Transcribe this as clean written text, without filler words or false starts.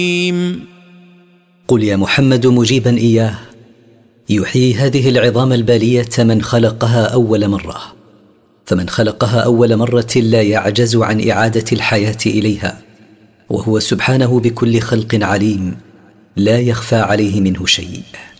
قل يا محمد مجيبا إياه: يحيي هذه العظام البالية من خلقها أول مرة، فمن خلقها أول مرة لا يعجز عن إعادة الحياة إليها، وهو سبحانه بكل خلق عليم، لا يخفى عليه منه شيء.